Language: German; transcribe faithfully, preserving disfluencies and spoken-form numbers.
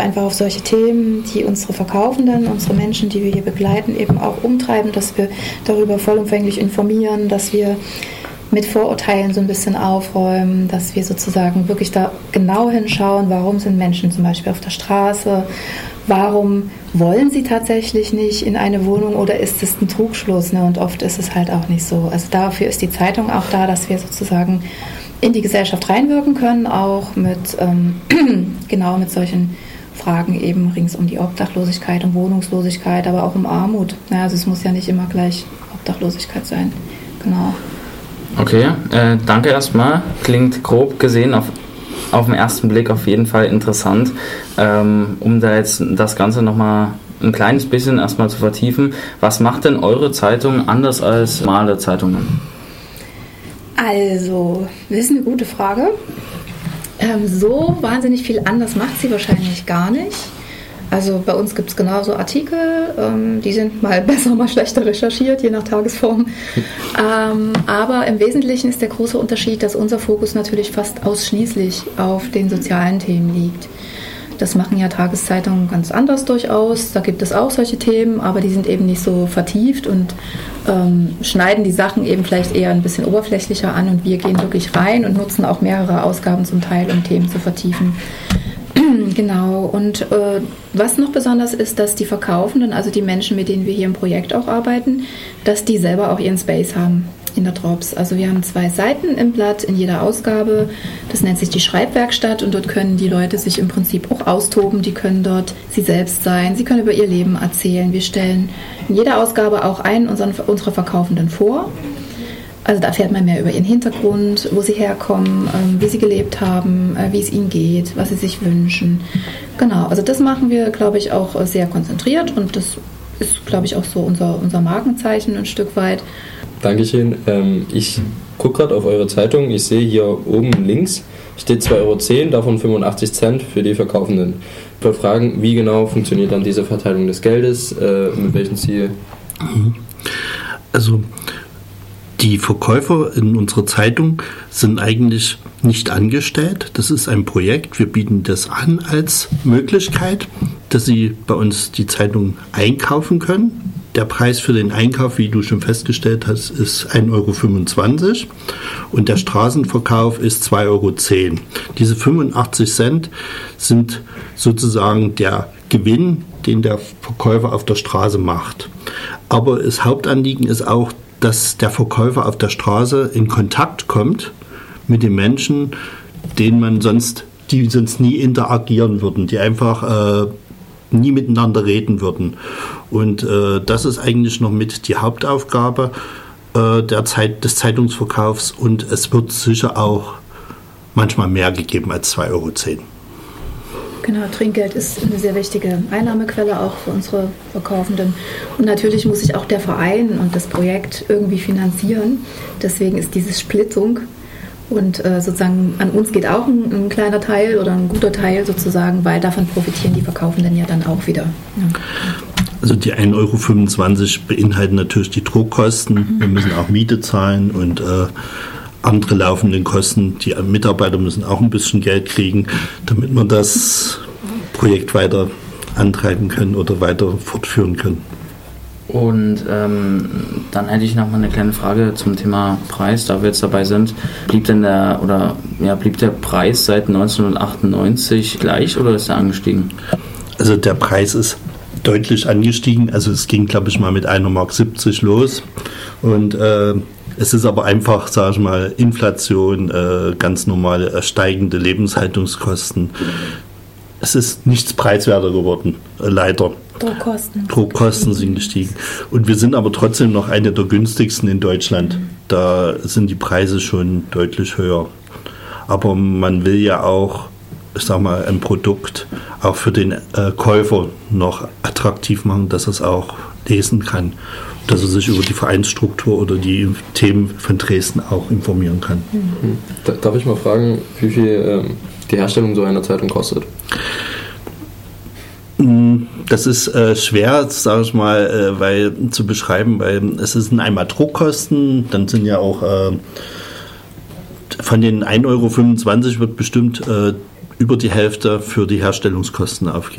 einfach auf solche Themen, die unsere Verkaufenden, unsere Menschen, die wir hier begleiten, eben auch umtreiben, dass wir darüber vollumfänglich informieren, dass wir mit Vorurteilen so ein bisschen aufräumen, dass wir sozusagen wirklich da genau hinschauen, warum sind Menschen zum Beispiel auf der Straße, warum wollen sie tatsächlich nicht in eine Wohnung oder ist es ein Trugschluss, ne? Und oft ist es halt auch nicht so. Also dafür ist die Zeitung auch da, dass wir sozusagen in die Gesellschaft reinwirken können, auch mit ähm, genau mit solchen Fragen eben rings um die Obdachlosigkeit, um Wohnungslosigkeit, aber auch um Armut. Ja, also es muss ja nicht immer gleich Obdachlosigkeit sein. Genau. Okay, äh, danke erstmal. Klingt grob gesehen auf, auf den ersten Blick auf jeden Fall interessant. Ähm, um da jetzt das Ganze nochmal ein kleines bisschen erstmal zu vertiefen, was macht denn eure Zeitung anders als normale Zeitungen? Also, das ist eine gute Frage. Ähm, so wahnsinnig viel anders macht sie wahrscheinlich gar nicht. Also bei uns gibt es genauso Artikel, ähm, die sind mal besser, mal schlechter recherchiert, je nach Tagesform. ähm, aber im Wesentlichen ist der große Unterschied, dass unser Fokus natürlich fast ausschließlich auf den sozialen Themen liegt. Das machen ja Tageszeitungen ganz anders durchaus. Da gibt es auch solche Themen, aber die sind eben nicht so vertieft und ähm, schneiden die Sachen eben vielleicht eher ein bisschen oberflächlicher an. Und wir gehen wirklich rein und nutzen auch mehrere Ausgaben zum Teil, um Themen zu vertiefen. Genau, und äh, was noch besonders ist, dass die Verkaufenden, also die Menschen, mit denen wir hier im Projekt auch arbeiten, dass die selber auch ihren Space haben in der Drops. Also wir haben zwei Seiten im Blatt in jeder Ausgabe, das nennt sich die Schreibwerkstatt und dort können die Leute sich im Prinzip auch austoben, die können dort sie selbst sein, sie können über ihr Leben erzählen. Wir stellen in jeder Ausgabe auch einen unseren, unserer Verkaufenden vor. Also da erfährt man mehr über ihren Hintergrund, wo sie herkommen, wie sie gelebt haben, wie es ihnen geht, was sie sich wünschen. Genau, also das machen wir, glaube ich, auch sehr konzentriert und das ist, glaube ich, auch so unser, unser Markenzeichen ein Stück weit. Dankeschön. Ähm, ich gucke gerade auf eure Zeitung. Ich sehe hier oben links steht zwei Euro zehn, davon fünfundachtzig Cent für die Verkaufenden. Ich wollte fragen, wie genau funktioniert dann diese Verteilung des Geldes, äh, mit welchem Ziel? Also die Verkäufer in unserer Zeitung sind eigentlich nicht angestellt. Das ist ein Projekt. Wir bieten das an als Möglichkeit, dass sie bei uns die Zeitung einkaufen können. Der Preis für den Einkauf, wie du schon festgestellt hast, ist ein Euro fünfundzwanzig und der Straßenverkauf ist zwei Euro zehn. Diese fünfundachtzig Cent sind sozusagen der Gewinn, den der Verkäufer auf der Straße macht. Aber das Hauptanliegen ist auch, dass der Verkäufer auf der Straße in Kontakt kommt mit den Menschen, denen man sonst, die sonst nie interagieren würden, die einfach äh, nie miteinander reden würden. Und äh, das ist eigentlich noch mit die Hauptaufgabe äh, der Zeit, des Zeitungsverkaufs und es wird sicher auch manchmal mehr gegeben als zwei Euro zehn. Genau, Trinkgeld ist eine sehr wichtige Einnahmequelle auch für unsere Verkaufenden. Und natürlich muss sich auch der Verein und das Projekt irgendwie finanzieren. Deswegen ist diese Splittung und äh, sozusagen an uns geht auch ein, ein kleiner Teil oder ein guter Teil sozusagen, weil davon profitieren die Verkaufenden ja dann auch wieder. Ja. Also die ein Euro fünfundzwanzig beinhalten natürlich die Druckkosten. Mhm. Wir müssen auch Miete zahlen und äh, andere laufenden Kosten. Die Mitarbeiter müssen auch ein bisschen Geld kriegen, damit wir das Projekt weiter antreiben können oder weiter fortführen können. Und ähm, dann hätte ich noch mal eine kleine Frage zum Thema Preis, da wir jetzt dabei sind. Blieb denn der oder ja blieb der Preis seit neunzehnhundertachtundneunzig gleich oder ist er angestiegen? Also der Preis ist deutlich angestiegen. Also es ging, glaube ich, mal mit einer Mark siebzig los und äh, es ist aber einfach, sage ich mal, Inflation, äh, ganz normale äh, steigende Lebenshaltungskosten. Es ist nichts preiswerter geworden, äh, leider. Druckkosten. Druckkosten sind gestiegen. Und wir sind aber trotzdem noch eine der günstigsten in Deutschland. Mhm. Da sind die Preise schon deutlich höher. Aber man will ja auch, ich sag mal, ein Produkt auch für den äh, Käufer noch attraktiv machen, dass er es auch lesen kann. Dass er sich über die Vereinsstruktur oder die Themen von Dresden auch informieren kann. Mhm. Darf ich mal fragen, wie viel ähm, die Herstellung so einer Zeitung kostet? Das ist äh, schwer, sage ich mal, äh, weil, zu beschreiben, weil es sind einmal Druckkosten, dann sind ja auch äh, von den ein Euro fünfundzwanzig wird bestimmt äh, über die Hälfte für die Herstellungskosten aufgegeben.